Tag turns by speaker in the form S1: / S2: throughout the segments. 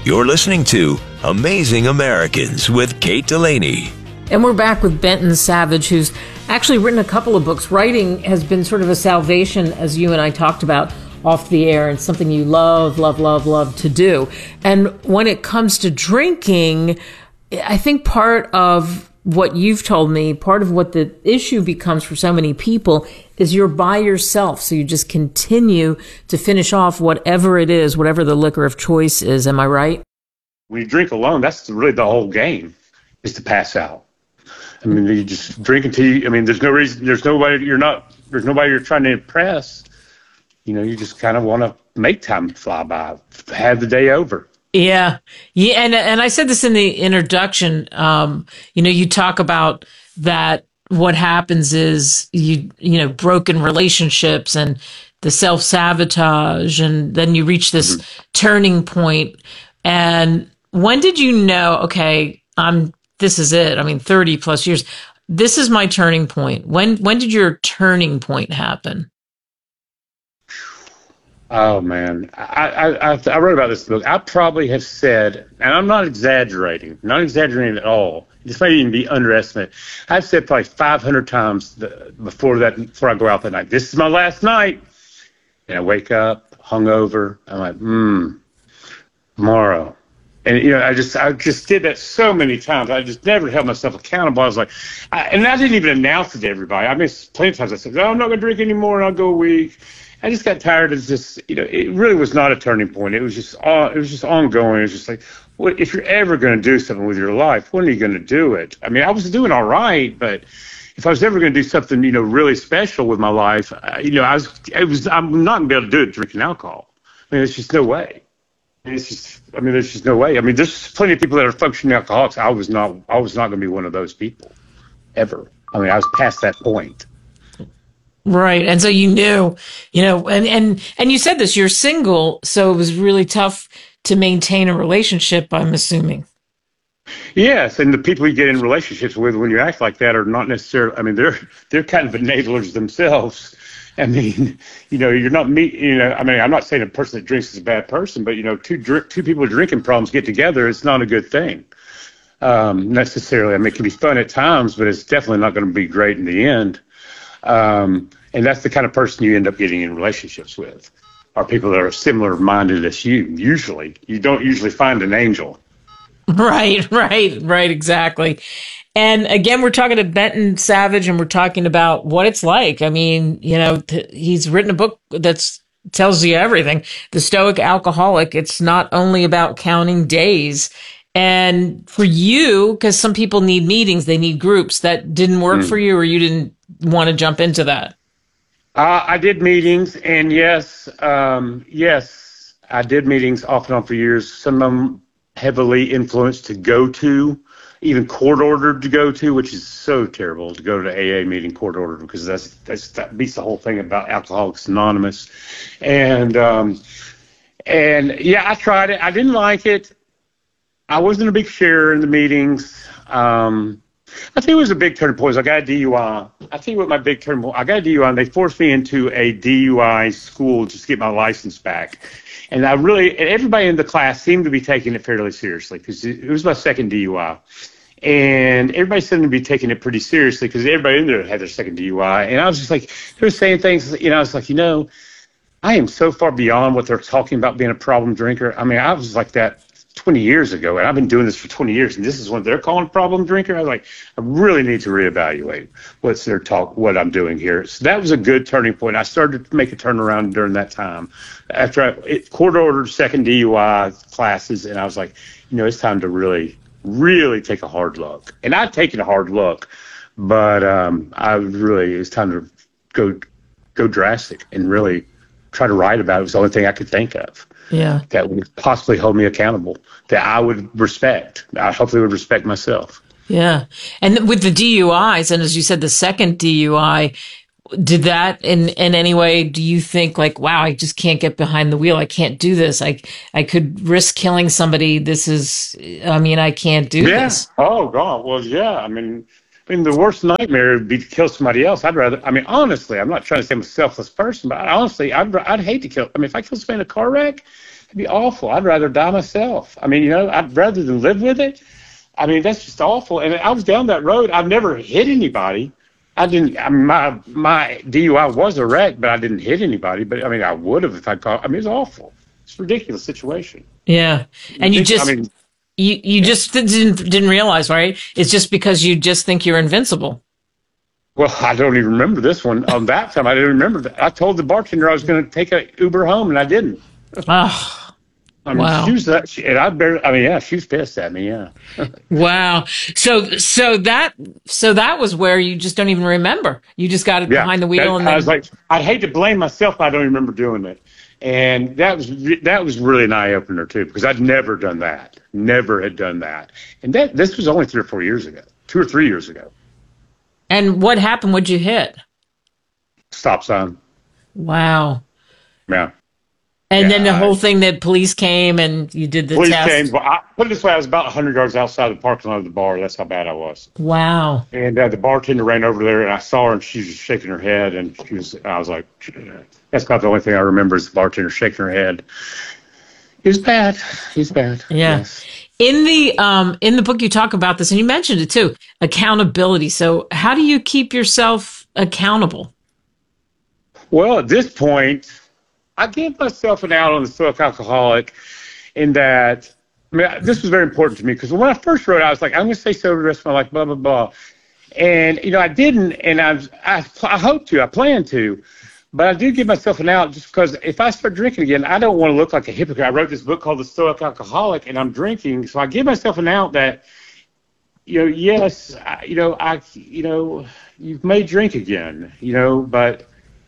S1: You're listening to Amazing Americans with Kate Delaney.
S2: And we're back with Benton Savage, who's actually written a couple of books. Writing has been sort of a salvation, as you and I talked about off the air, and something you love to do. And when it comes to drinking, I think part of what you've told me, part of what the issue becomes for so many people is you're by yourself. So you just continue to finish off whatever it is, whatever the liquor of choice is. Am I right?
S3: When you drink alone, that's really the whole game, is to pass out. I mean, you just drink until you, I mean, there's nobody you're trying to impress. You know, you just kind of want to make time fly by, have the day over.
S2: Yeah. And I said this in the introduction. You talk about that. What happens is broken relationships and the self-sabotage, and then you reach this turning point. And when did you know, okay, this is it? I mean, 30 plus years. This is my turning point. When did your turning point happen?
S3: Oh, man. I wrote about this book. I probably have said, and I'm not exaggerating at all. This may even be underestimated. I've said probably 500 times before I go out that night, this is my last night. And I wake up hungover. I'm like, tomorrow. And, I just did that so many times. I just never held myself accountable. I was like, and I didn't even announce it to everybody. I mean, plenty of times I said, I'm not going to drink anymore, and I'll go a week. I just got tired of just, it really was not a turning point. It was just ongoing. It was just like, well, if you're ever going to do something with your life, when are you going to do it? I mean, I was doing all right, but if I was ever going to do something, really special with my life, I'm not going to be able to do it drinking alcohol. I mean, there's just no way. There's just no way. I mean, there's plenty of people that are functioning alcoholics. I was not going to be one of those people, ever. I mean, I was past that point.
S2: Right. And so you knew, and you said this, you're single, so it was really tough to maintain a relationship, I'm assuming.
S3: Yes, and the people you get in relationships with when you act like that are not necessarily, I mean, they're kind of enablers themselves. I mean, you're not I mean, I'm not saying a person that drinks is a bad person, but, two people with drinking problems get together, it's not a good thing. Necessarily. I mean, it can be fun at times, but it's definitely not going to be great in the end. And that's the kind of person you end up getting in relationships with, are people that are similar minded as you. Usually, you don't usually find an angel.
S2: Right, exactly. And again, we're talking to Benton Savage, and we're talking about what it's like. I mean, he's written a book that tells you everything. The Stoic Alcoholic. It's not only about counting days. And for you, because some people need meetings, they need groups, that didn't work for you, or you didn't want to jump into that?
S3: I did meetings, and yes, I did meetings off and on for years. Some of them heavily influenced to go to, even court ordered to go to, which is so terrible to go to AA meeting court ordered, because that beats the whole thing about Alcoholics Anonymous. And yeah, I tried it. I didn't like it. I wasn't a big sharer in the meetings. I think it was a big turning point. I got a DUI. I think what my big turning point, I got a DUI, and they forced me into a DUI school just to get my license back. And everybody in the class seemed to be taking it fairly seriously, because it was my second DUI. And everybody seemed to be taking it pretty seriously, because everybody in there had their second DUI. And I was just like, they were saying things, I was like, I am so far beyond what they're talking about being a problem drinker. I mean, I was like that 20 years ago, and I've been doing this for 20 years, and this is what they're calling a problem drinker. I was like, I really need to reevaluate what I'm doing here. So that was a good turning point. I started to make a turnaround during that time. After court ordered second DUI classes, and I was like, it's time to really, really take a hard look. And I'd taken a hard look, but it's time to go drastic and really try to write about it. It was the only thing I could think of.
S2: Yeah.
S3: That would possibly hold me accountable, that I would respect. I hopefully would respect myself.
S2: Yeah. And with the DUIs, and as you said, the second DUI, did that in any way, do you think like, wow, I just can't get behind the wheel. I can't do this. I could risk killing somebody. I can't do this.
S3: Oh, God. Well, yeah. I mean, the worst nightmare would be to kill somebody else. Honestly, I'm not trying to say I'm a selfless person, but honestly, I'd hate to kill. I mean, if I kill somebody in a car wreck, It'd be awful. I'd rather die myself. I mean, I'd rather than live with it. I mean, that's just awful. And I was down that road. I've never hit anybody. I didn't. I mean, my DUI was a wreck, but I didn't hit anybody. But I mean, I would have if I caught. I mean, it's awful. It's a ridiculous situation.
S2: Yeah, and you just didn't realize, right? It's just because you just think you're invincible.
S3: Well, I don't even remember this one. On that time, I didn't remember that. I told the bartender I was going to take an Uber home, and I didn't.
S2: Oh.
S3: I mean,
S2: Wow.
S3: she was pissed at me, yeah.
S2: Wow. So that was where you just don't even remember. You just got it behind the wheel. And
S3: I was like, I'd hate to blame myself, but I don't even remember doing it. And that was really an eye opener too, because I'd never done that. Never had done that. And this was only 2 or 3 years ago.
S2: And what happened? What'd you hit?
S3: Stop sign.
S2: Wow.
S3: Yeah.
S2: And then the whole thing that police came and you did the
S3: police
S2: test.
S3: Came. Well, put it this way, I was about 100 yards outside the parking lot of the bar. That's how bad I was.
S2: Wow.
S3: And the bartender ran over there, and I saw her, and she was shaking her head, and I was like, that's about the only thing I remember is the bartender shaking her head. He's bad.
S2: Yeah.
S3: Yes.
S2: In the book you talk about this, and you mentioned it too, accountability. So how do you keep yourself accountable?
S3: Well, at this point, I gave myself an out on the Stoic Alcoholic in that, I mean, this was very important to me because when I first wrote it, I was like, I'm going to stay sober the rest of my life, blah, blah, blah. And, I didn't, and I hope to, I plan to, but I do give myself an out just because if I start drinking again, I don't want to look like a hypocrite. I wrote this book called The Stoic Alcoholic, and I'm drinking, so I give myself an out that, yes, you may drink again, but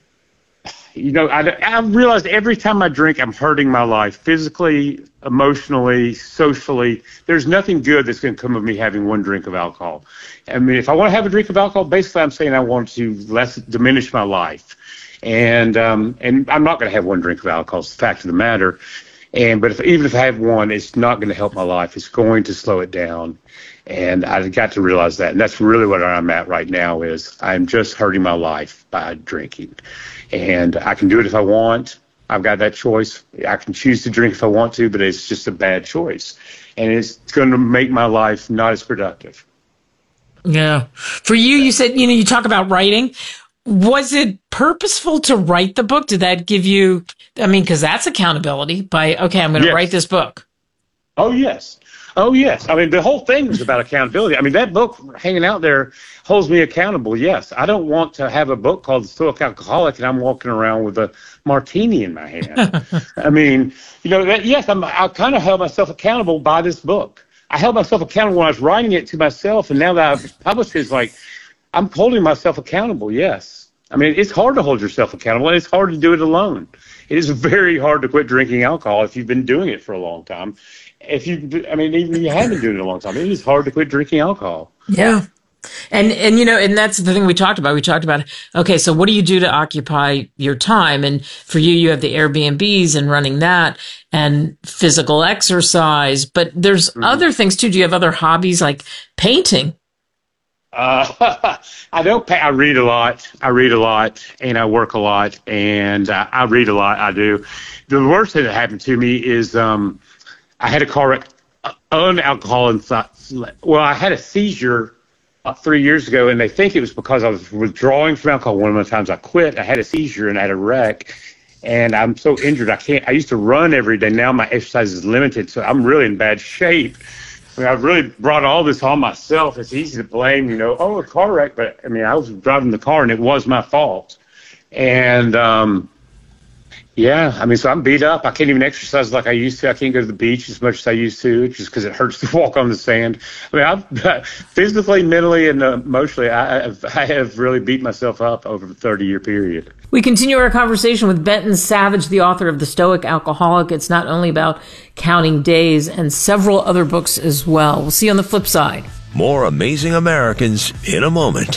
S3: I realized every time I drink, I'm hurting my life physically, emotionally, socially. There's nothing good that's going to come of me having one drink of alcohol. I mean, if I want to have a drink of alcohol, basically I'm saying I want to diminish my life. And I'm not going to have one drink of alcohol. It's the fact of the matter. But even if I have one, it's not going to help my life. It's going to slow it down. And I got to realize that. And that's really what I'm at right now is I'm just hurting my life by drinking. And I can do it if I want. I've got that choice. I can choose to drink if I want to, but it's just a bad choice. And it's going to make my life not as productive.
S2: Yeah. For you, you said, you talk about writing. Was it purposeful to write the book? Did that give you, because that's accountability by, okay, I'm going to write this book.
S3: Oh, yes. I mean, the whole thing was about accountability. I mean, that book hanging out there holds me accountable, yes. I don't want to have a book called The Stoic Alcoholic and I'm walking around with a martini in my hand. I mean, yes, I kind of held myself accountable by this book. I held myself accountable when I was writing it to myself, and now that I've published it, it's like I'm holding myself accountable, yes. I mean, it's hard to hold yourself accountable, and it's hard to do it alone. It is very hard to quit drinking alcohol if you've been doing it for a long time. Even if you haven't been doing it a long time, it is hard to quit drinking alcohol.
S2: Yeah. And that's the thing we talked about. We talked about, okay, so what do you do to occupy your time? And for you have the Airbnbs and running that and physical exercise, but there's other things too. Do you have other hobbies like painting?
S3: I don't pay. I read a lot, and I work a lot, and I read a lot. I do. The worst thing that happened to me is I had a car wreck on alcohol inside. Well, I had a seizure 3 years ago, and they think it was because I was withdrawing from alcohol. One of the times I quit, I had a seizure and I had a wreck, and I'm so injured I can't. I used to run every day. Now my exercise is limited, so I'm really in bad shape. I mean, I've really brought all this on myself. It's easy to blame, a car wreck, but I mean, I was driving the car and it was my fault. And so I'm beat up. I can't even exercise like I used to. I can't go to the beach as much as I used to, just because it hurts to walk on the sand. I mean, I've physically, mentally, and emotionally, I have really beat myself up over a 30-year period.
S2: We continue our conversation with Benton Savage, the author of The Stoic Alcoholic. It's not only about counting days and several other books as well. We'll see you on the flip side.
S1: More Amazing Americans in a moment.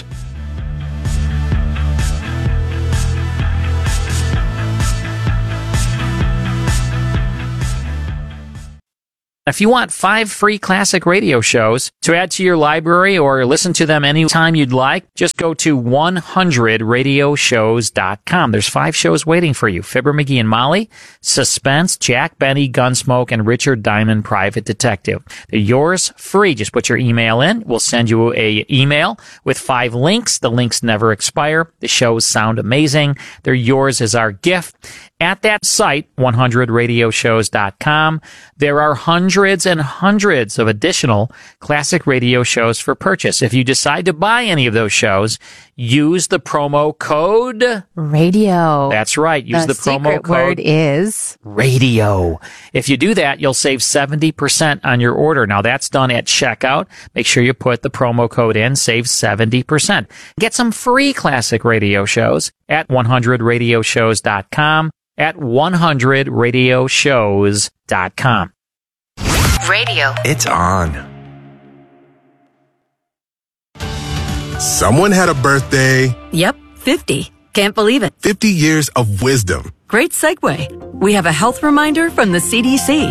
S4: If you want 5 free classic radio shows to add to your library or listen to them anytime you'd like, just go to 100radioshows.com. There's 5 shows waiting for you. Fibber McGee and Molly, Suspense, Jack Benny, Gunsmoke, and Richard Diamond, Private Detective. They're yours free. Just put your email in. We'll send you a email with 5 links. The links never expire. The shows sound amazing. They're yours as our gift. At that site, 100radioshows.com, there are hundreds and hundreds of additional classic radio shows for purchase. If you decide to buy any of those shows, use the promo code
S5: radio.
S4: That's right. Use the promo
S5: secret
S4: code
S5: word is
S4: radio. If you do that, you'll save 70% on your order. Now that's done at checkout. Make sure you put the promo code in, save 70%. Get some free classic radio shows at 100radioshows.com. At 100radioshows.com.
S6: Radio.
S1: It's on.
S7: Someone had a birthday.
S8: Yep, 50. Can't believe it.
S7: 50 years of wisdom.
S8: Great segue. We have a health reminder from the CDC.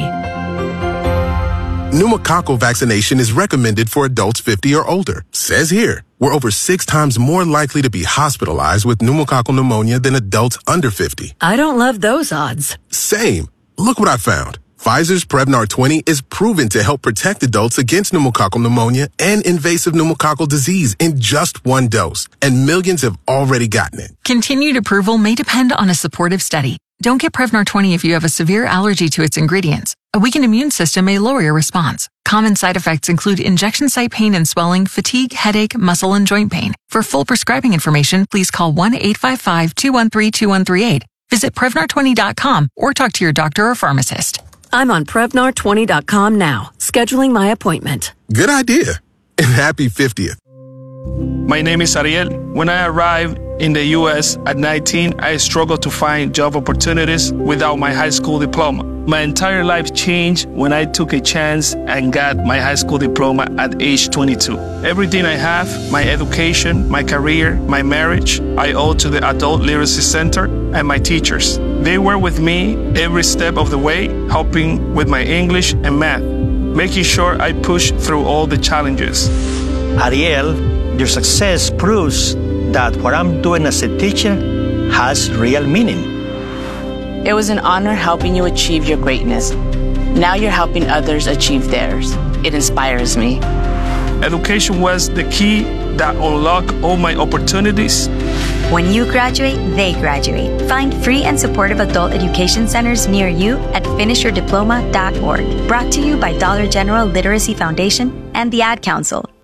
S7: Pneumococcal vaccination is recommended for adults 50 or older. Says here, we're over 6 times more likely to be hospitalized with pneumococcal pneumonia than adults under 50.
S8: I don't love those odds.
S7: Same. Look what I found. Pfizer's Prevnar 20 is proven to help protect adults against pneumococcal pneumonia and invasive pneumococcal disease in just 1 dose. And millions have already gotten it.
S9: Continued approval may depend on a supportive study. Don't get Prevnar 20 if you have a severe allergy to its ingredients. A weakened immune system may lower your response. Common side effects include injection site pain and swelling, fatigue, headache, muscle, and joint pain. For full prescribing information, please call 1-855-213-2138. Visit Prevnar20.com or talk to your doctor or pharmacist.
S8: I'm on Prevnar20.com now, scheduling my appointment.
S7: Good idea. And happy 50th.
S10: My name is Ariel. When I arrived in the U.S. at 19, I struggled to find job opportunities without my high school diploma. My entire life changed when I took a chance and got my high school diploma at age 22. Everything I have, my education, my career, my marriage, I owe to the Adult Literacy Center and my teachers. They were with me every step of the way, helping with my English and math, making sure I pushed through all the challenges.
S11: Ariel, your success proves that what I'm doing as a teacher has real meaning.
S12: It was an honor helping you achieve your greatness. Now you're helping others achieve theirs. It inspires me.
S10: Education was the key that unlocked all my opportunities.
S13: When you graduate, they graduate. Find free and supportive adult education centers near you at finishyourdiploma.org. Brought to you by Dollar General Literacy Foundation and the Ad Council.